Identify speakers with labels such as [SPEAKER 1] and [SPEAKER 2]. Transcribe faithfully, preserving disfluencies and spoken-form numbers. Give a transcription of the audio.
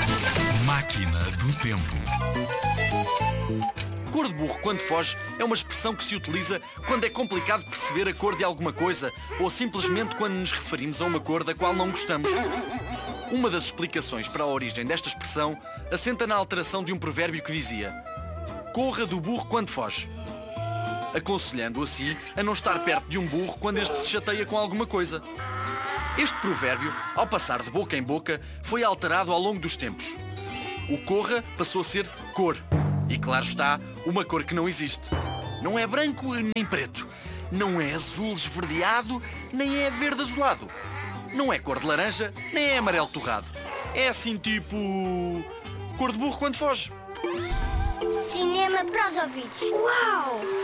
[SPEAKER 1] Máquina do Tempo.
[SPEAKER 2] Cor de burro quando foge é uma expressão que se utiliza quando é complicado perceber a cor de alguma coisa ou simplesmente quando nos referimos a uma cor da qual não gostamos. Uma das explicações para a origem desta expressão assenta na alteração de um provérbio que dizia: corra do burro quando foge, aconselhando assim a não estar perto de um burro quando este se chateia com alguma coisa. Este provérbio, ao passar de boca em boca, foi alterado ao longo dos tempos. O corra passou a ser cor. E claro está, uma cor que não existe. Não é branco nem preto. Não é azul esverdeado, nem é verde azulado. Não é cor de laranja, nem é amarelo torrado. É assim tipo... cor de burro quando foge.
[SPEAKER 3] Cinema para os ouvidos. Uau!